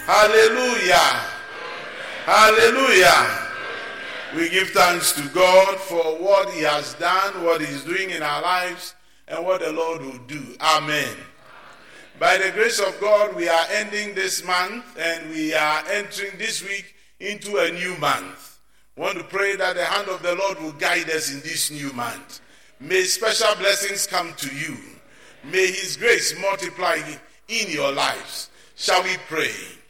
Hallelujah. Hallelujah. We give thanks to God for what he has done, what he's doing in our lives, and what the Lord will do. Amen. By the grace of God, we are ending this month, and we are entering this week into a new month. I want to pray that the hand of the Lord will guide us in this new month. May special blessings come to you. May his grace multiply in your lives. Shall we pray?